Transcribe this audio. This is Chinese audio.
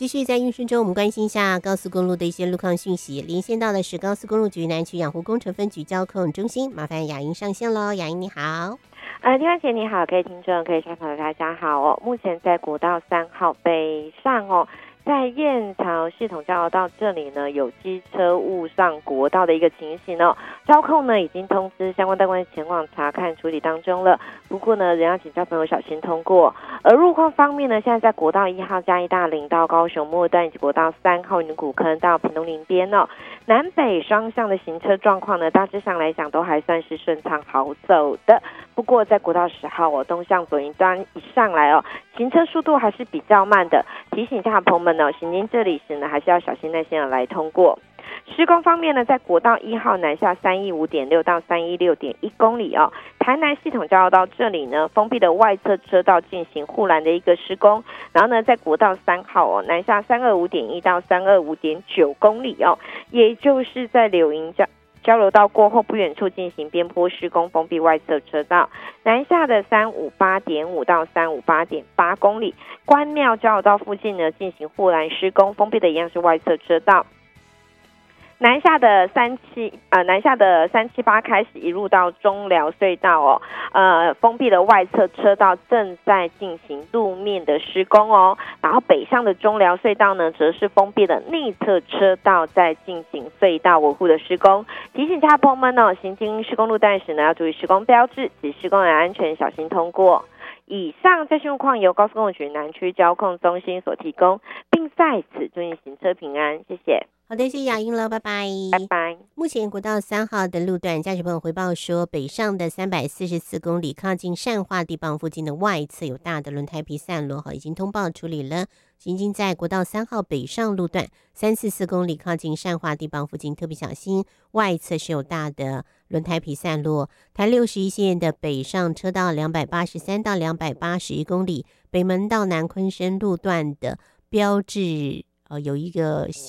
继续在运输中，我们关心一下高速公路的一些路况讯息。连线到的是高速公路局南区养护工程分局交控中心，麻烦雅英上线喽。雅英你好。 听众姐你好，各位听众、各位小朋友大家好哦。目前在国道3号北上哦，在燕巢系统交流道这里呢，有机车误上国道的一个情形哦。交控呢已经通知相关单位前往查看处理当中了。不过呢，仍要请交朋友小心通过。而路况方面呢，现在在国道1号嘉义大林到高雄末段，以及国道3号云谷坑到屏东林边哦，南北双向的行车状况呢，大致上来讲都还算是顺畅好走的。不过在国道10号哦，东向左营端一上来哦，行车速度还是比较慢的。提醒一下朋友们哦，行经这里时呢，还是要小心耐心的来通过。施工方面呢，在国道1号南下315.6到316.1公里哦，台南系统交流道这里呢，封闭的外侧车道进行护栏的一个施工。然后呢，在国道3号哦，南下325.1到325.9公里哦，也就是在柳营交流道过后不远处进行边坡施工，封闭外侧车道。南下的358.5到358.8公里，关庙交流道附近呢进行护栏施工，封闭的一样是外侧车道。南下的378开始一路到中寮隧道哦，封闭的外侧车道正在进行路面的施工哦。然后北上的中寮隧道呢，则是封闭的内侧车道在进行隧道维护的施工。提醒家朋友们哦，行经施工路段时呢，要注意施工标志及施工人安全，小心通过。以上这些路况由高速公路局南区交控中心所提供，并在此祝你行车平安，谢谢。 好的，谢谢雅英了，拜拜， 拜拜。 目前国道3号的路段，驾驶朋友回报说，北上的344公里靠近善化地磅附近的外侧有大的轮胎皮散落，已经通报处理了。行经在国道3号北上路段344公里靠近善化地磅附近，特别小心，外侧是有大的轮胎皮散落。台61线的北上车道283到281公里，北门到南昆生路段的标志有一个